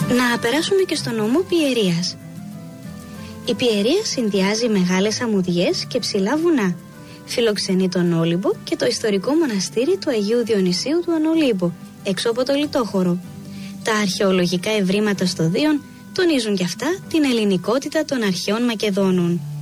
Να περάσουμε και στο νομό Πιερίας. Η Πιερία συνδυάζει μεγάλες αμμουδιές και ψηλά βουνά. Φιλοξενεί τον Όλυμπο και το ιστορικό μοναστήρι του Αγίου Διονυσίου του Ανολύμπου, έξω από το Λιτόχωρο. Τα αρχαιολογικά ευρήματα στο Δίον τονίζουν κι αυτά την ελληνικότητα των αρχαίων Μακεδόνων.